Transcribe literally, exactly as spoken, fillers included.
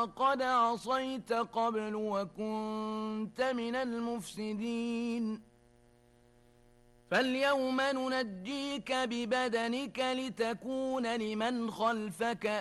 وقد عصيت قبل وكنت من المفسدين. فاليوم ننجيك ببدنك لتكون لمن خلفك